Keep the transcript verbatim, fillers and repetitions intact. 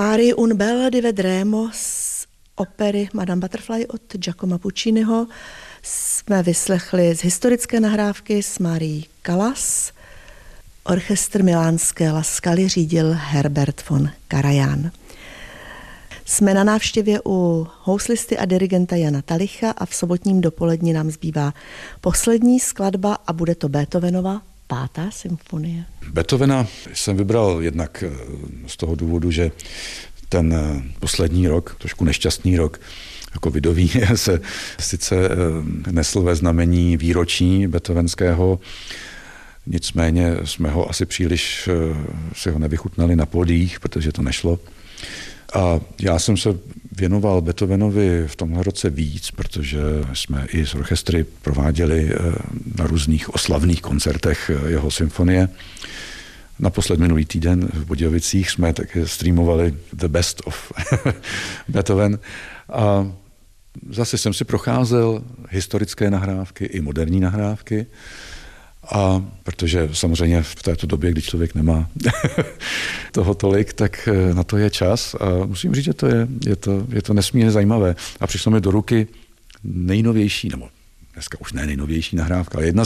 Arii Un bel di vedremo z opery Madame Butterfly od Giacomo Pucciniho jsme vyslechli z historické nahrávky s Marií Callas. Orchestr milánské La Scala řídil Herbert von Karajan. Jsme na návštěvě u houslisty a dirigenta Jana Talicha a v sobotním dopoledni nám zbývá poslední skladba a bude to Beethovenova pátá symfonie. Beethovena jsem vybral jednak z toho důvodu, že ten poslední rok, trošku nešťastný rok, covidový, se sice nesl ve znamení výročí beethovenského, nicméně jsme ho asi příliš si ho nevychutnali na pódiích, protože to nešlo. A já jsem se věnoval Beethovenovi v tomhle roce víc, protože jsme i s orchestry prováděli na různých oslavných koncertech jeho symfonie. Naposled minulý týden v Budějovicích jsme taky streamovali The Best of Beethoven. A zase jsem si procházel historické nahrávky i moderní nahrávky. A protože samozřejmě v této době, kdy člověk nemá toho tolik, tak na to je čas. A musím říct, že to je, je, to, je to nesmírně zajímavé. A přišlo mi do ruky nejnovější, nebo dneska už ne nejnovější nahrávka, ale jedna